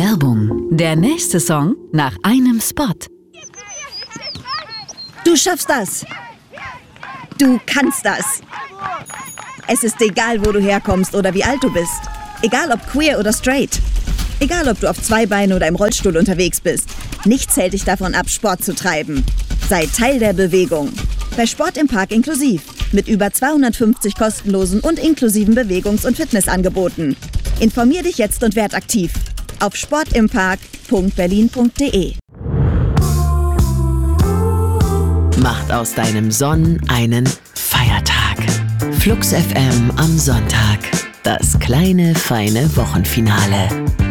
Werbung. Der nächste Song nach einem Spot. Du schaffst das. Du kannst das. Es ist egal, wo du herkommst oder wie alt du bist. Egal ob queer oder straight. Egal ob du auf zwei Beinen oder im Rollstuhl unterwegs bist. Nichts hält dich davon ab, Sport zu treiben. Sei Teil der Bewegung. Bei Sport im Park inklusiv. Mit über 250 kostenlosen und inklusiven Bewegungs- und Fitnessangeboten. Informier dich jetzt und werd aktiv. Auf sportimpark.berlin.de. Macht aus deinem Sonn einen Feiertag. Flux FM am Sonntag. Das kleine, feine Wochenfinale.